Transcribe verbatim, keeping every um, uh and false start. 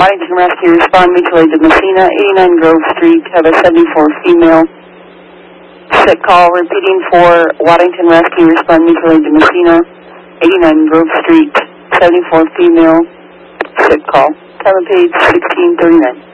Waddington Rescue, respond mutual aid to Messina, eighty-nine Grove Street, have a seventy-four female. Sick call, repeating for Waddington Rescue, respond mutual aid to Messina, eighty-nine Grove Street, seventy-four female. Sick call. Cover page sixteen thirty-nine.